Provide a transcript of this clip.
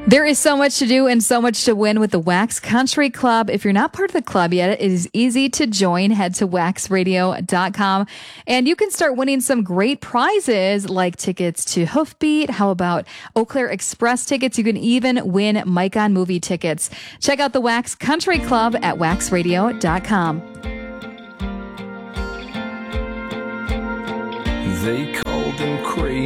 There is so much to do and so much to win with the Wax Country Club. If you're not part of the club yet, it is easy to join. Head to waxradio.com and you can start winning some great prizes like tickets to Hoofbeat. How about Eau Claire Express tickets? You can even win Mike on Movie tickets. Check out the Wax Country Club at waxradio.com. They called him crazy.